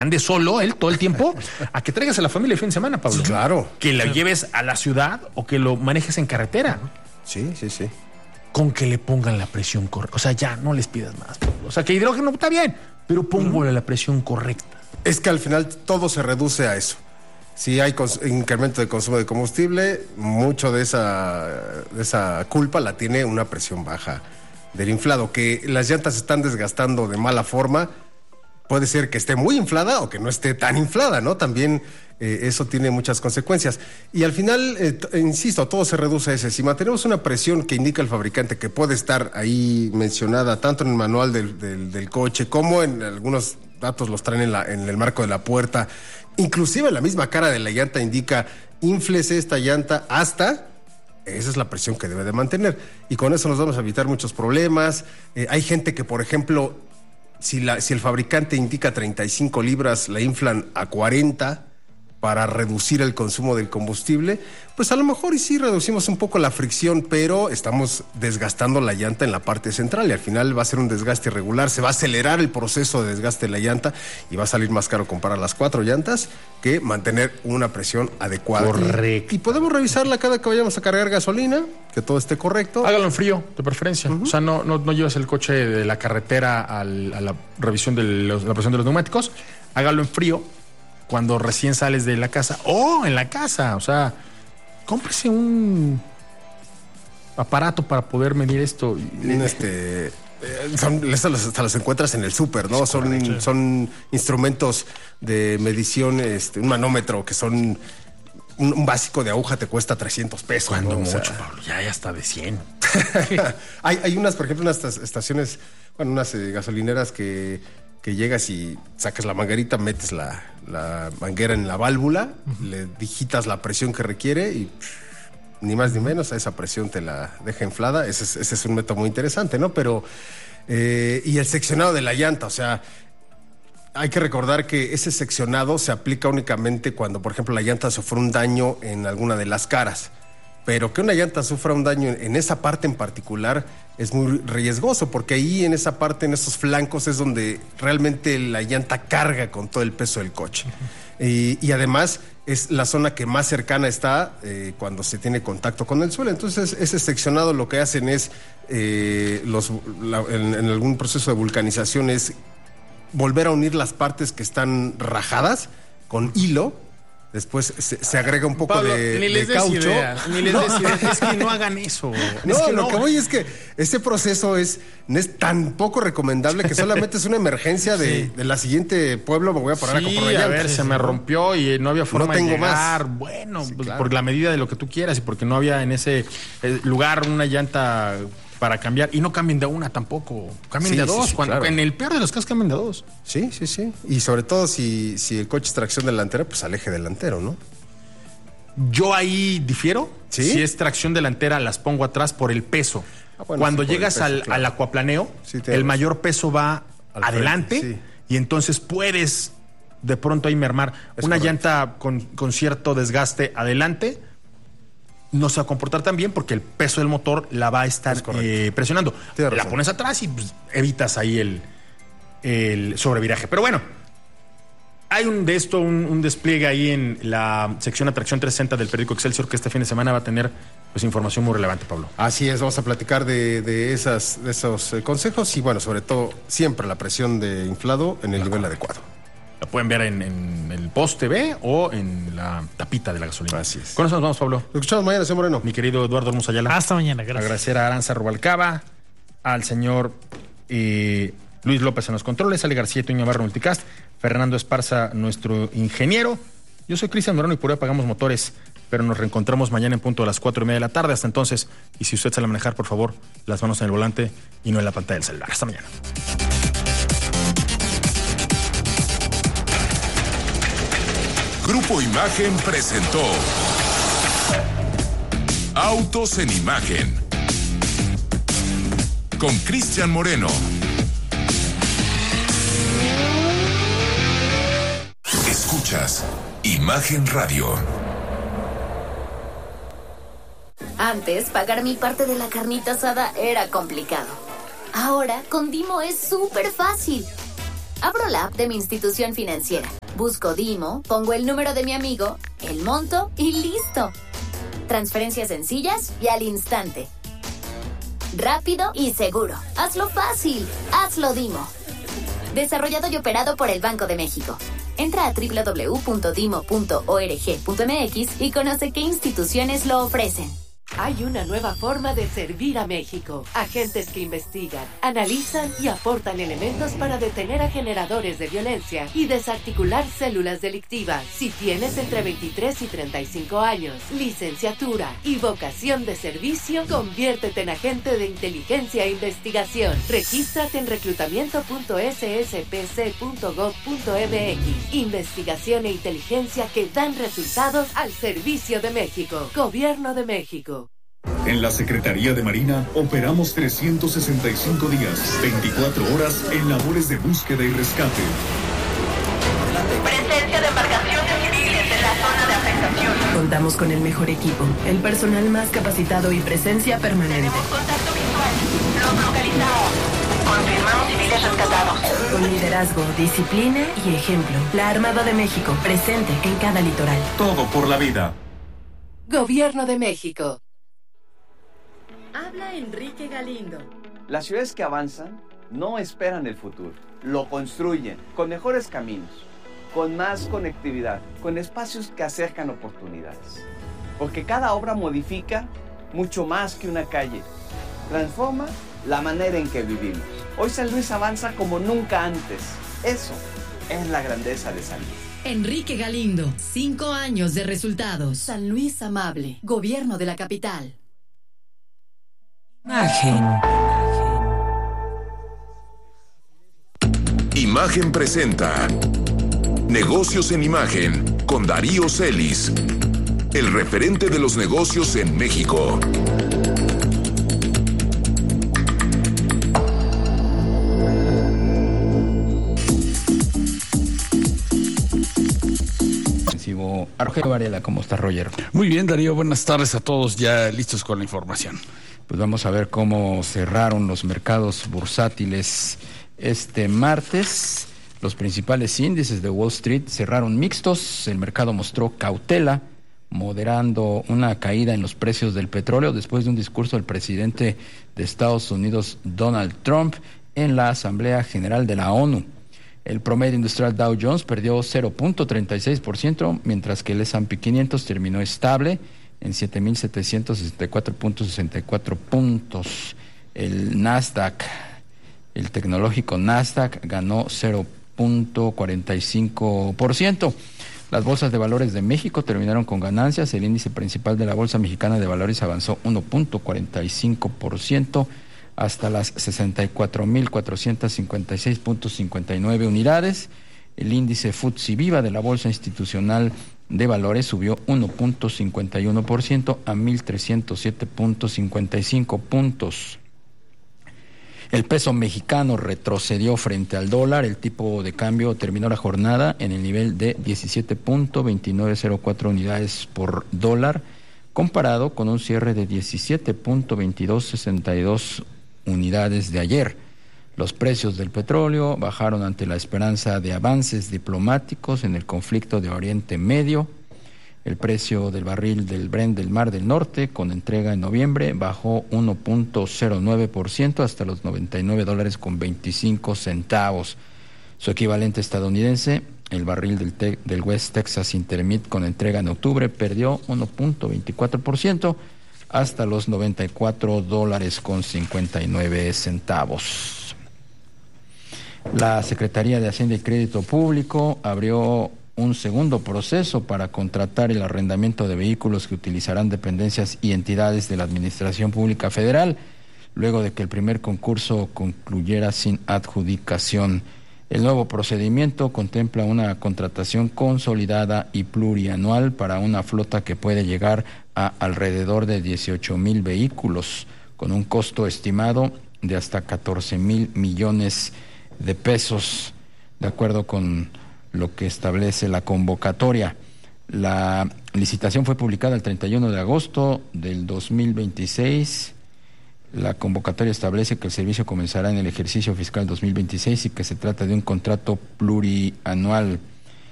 ande solo él todo el tiempo, a que traigas a la familia el fin de semana, Pablo. Sí, claro. Que lo lleves a la ciudad o que lo manejes en carretera. Sí. Con que le pongan la presión correcta. O sea, ya no les pidas más, Pablo. O sea, que hidrógeno está bien, pero póngale la presión correcta. Es que al final todo se reduce a eso. Si hay incremento de consumo de combustible, mucho de esa culpa la tiene una presión baja del inflado. Que las llantas se están desgastando de mala forma, puede ser que esté muy inflada o que no esté tan inflada, ¿no? También eso tiene muchas consecuencias. Y al final, insisto, todo se reduce a eso. Si mantenemos una presión que indica el fabricante, que puede estar ahí mencionada tanto en el manual del coche como en algunos datos los traen en el marco de la puerta, inclusive la misma cara de la llanta indica, inflese esta llanta hasta... Esa es la presión que debe de mantener. Y con eso nos vamos a evitar muchos problemas. Hay gente que, por ejemplo, si el fabricante indica 35 libras, la inflan a 40 para reducir el consumo del combustible, pues a lo mejor y sí reducimos un poco la fricción, pero estamos desgastando la llanta en la parte central y al final va a ser un desgaste irregular, se va a acelerar el proceso de desgaste de la llanta y va a salir más caro comprar las 4 llantas que mantener una presión adecuada. Correcto. Y podemos revisarla cada que vayamos a cargar gasolina, que todo esté correcto. Hágalo en frío, de preferencia. O sea, no lleves el coche de la carretera a la revisión de la presión de los neumáticos. Hágalo en frío cuando recién sales de la casa o en la casa. O sea, cómprese un aparato para poder medir esto. Hasta los encuentras en el súper, ¿no? Son instrumentos de medición, un manómetro que son... Un básico de aguja te cuesta 300 pesos. Cuando ¿no? mucho, Pablo, ya está de 100. Hay unas, por ejemplo, unas estaciones, unas gasolineras que llegas y sacas la manguerita, metes la manguera en la válvula, le digitas la presión que requiere y ni más ni menos a esa presión te la deja inflada. Ese es un método muy interesante, ¿no? Pero, y el seccionado de la llanta, o sea, hay que recordar que ese seccionado se aplica únicamente cuando, por ejemplo, la llanta sufre un daño en alguna de las caras. Pero que una llanta sufra un daño en esa parte en particular es muy riesgoso, porque ahí en esa parte, en esos flancos, es donde realmente la llanta carga con todo el peso del coche. Y además es la zona que más cercana está cuando se tiene contacto con el suelo. Entonces ese seccionado lo que hacen es, en algún proceso de vulcanización, es volver a unir las partes que están rajadas con hilo. Después se agrega un poco Pablo, de caucho. Ni les des ideas. Es que no hagan eso. Lo que voy es que ese proceso no es tan poco recomendable que solamente es una emergencia de la siguiente pueblo. Me voy a parar a comprar a ver, se me rompió y no había forma de llegar. Más. Bueno, sí, pues, claro. Por la medida de lo que tú quieras y porque no había en ese lugar una llanta para cambiar. Y no cambien de una tampoco. Cambien de dos. Claro. En el peor de los casos cambien de dos. Sí. Y sobre todo si el coche es tracción delantera, pues al eje delantero, ¿no? Yo ahí difiero. ¿Sí? Si es tracción delantera, las pongo atrás por el peso. Cuando llegas al acuaplaneo, el mayor peso va adelante frente, y entonces puedes de pronto ahí mermar. Una llanta con cierto desgaste adelante no se va a comportar tan bien porque el peso del motor la va a estar presionando. La pones atrás y pues, evitas ahí el sobreviraje. Pero bueno, hay un despliegue ahí en la sección Atracción 360 del periódico Excelsior que este fin de semana va a tener pues información muy relevante, Pablo. Así es, vamos a platicar de esos consejos y bueno, sobre todo siempre la presión de inflado en el nivel adecuado. La pueden ver en el Post TV o en la tapita de la gasolina. Así es. Con eso nos vamos, Pablo. Lo escuchamos mañana, señor Moreno. Mi querido Eduardo Hermoso Ayala. Hasta mañana, gracias. Agradecer a Aranza Rubalcaba, al señor Luis López en los controles, Ale García, Toño Navarro Multicast, Fernando Esparza, nuestro ingeniero. Yo soy Cristian Moreno y por hoy apagamos motores, pero nos reencontramos mañana en punto a las 4:30 de la tarde. Hasta entonces, y si usted sale a manejar, por favor, las manos en el volante y no en la pantalla del celular. Hasta mañana. Grupo Imagen presentó Autos en Imagen con Cristian Moreno. Escuchas Imagen Radio. Antes, pagar mi parte de la carnita asada era complicado. Ahora, con Dimo es súper fácil. Abro la app de mi institución financiera, busco Dimo, pongo el número de mi amigo, el monto y ¡listo! Transferencias sencillas y al instante. Rápido y seguro. Hazlo fácil. Hazlo Dimo. Desarrollado y operado por el Banco de México. Entra a www.dimo.org.mx y conoce qué instituciones lo ofrecen. Hay una nueva forma de servir a México. Agentes que investigan, analizan y aportan elementos para detener a generadores de violencia y desarticular células delictivas. Si tienes entre 23 y 35 años, licenciatura y vocación de servicio, conviértete en agente de inteligencia e investigación. Regístrate en reclutamiento.sspc.gov.mx. Investigación e inteligencia que dan resultados al servicio de México. Gobierno de México. En la Secretaría de Marina operamos 365 días, 24 horas en labores de búsqueda y rescate. Presencia de embarcaciones civiles en la zona de afectación. Contamos con el mejor equipo, el personal más capacitado y presencia permanente. Tenemos contacto visual. Los localizamos. Confirmamos civiles rescatados. Con liderazgo, disciplina y ejemplo. La Armada de México, presente en cada litoral. Todo por la vida. Gobierno de México. Habla Enrique Galindo. Las ciudades que avanzan no esperan el futuro, lo construyen con mejores caminos, con más conectividad, con espacios que acercan oportunidades. Porque cada obra modifica mucho más que una calle, transforma la manera en que vivimos. Hoy San Luis avanza como nunca antes. Eso es la grandeza de San Luis. Enrique Galindo, 5 años de resultados. San Luis amable, gobierno de la capital. Imagen presenta Negocios en Imagen con Darío Celis, el referente de los negocios en México. Rogelio Varela, ¿cómo está, Roger? Muy bien, Darío, buenas tardes a todos, ya listos con la información. Pues vamos a ver cómo cerraron los mercados bursátiles este martes. Los principales índices de Wall Street cerraron mixtos. El mercado mostró cautela, moderando una caída en los precios del petróleo después de un discurso del presidente de Estados Unidos, Donald Trump, en la Asamblea General de la ONU. El promedio industrial Dow Jones perdió 0.36%, mientras que el S&P 500 terminó estable en 7.764.64 puntos. El Nasdaq, el tecnológico Nasdaq, ganó 0.45%. Las bolsas de valores de México terminaron con ganancias. El índice principal de la Bolsa Mexicana de Valores avanzó 1.45%. hasta las 64.456.59 unidades. El índice FTSE Viva de la Bolsa Institucional de Valores subió 1.51% a 1.307.55 puntos. El peso mexicano retrocedió frente al dólar. El tipo de cambio terminó la jornada en el nivel de 17.2904 unidades por dólar, comparado con un cierre de 17.2262 unidades de ayer. Los precios del petróleo bajaron ante la esperanza de avances diplomáticos en el conflicto de Oriente Medio. El precio del barril del Brent del Mar del Norte, con entrega en noviembre, bajó 1.09% hasta los $99.25. Su equivalente estadounidense, el barril del West Texas Intermediate, con entrega en octubre, perdió 1.24% hasta los $94.59. La Secretaría de Hacienda y Crédito Público abrió un segundo proceso para contratar el arrendamiento de vehículos que utilizarán dependencias y entidades de la Administración Pública Federal, luego de que el primer concurso concluyera sin adjudicación. El nuevo procedimiento contempla una contratación consolidada y plurianual para una flota que puede llegar a alrededor de 18,000 vehículos, con un costo estimado de hasta 14,000 millones de pesos, de acuerdo con lo que establece la convocatoria. La licitación fue publicada el 31 de agosto del 2026. La convocatoria establece que el servicio comenzará en el ejercicio fiscal 2026 y que se trata de un contrato plurianual.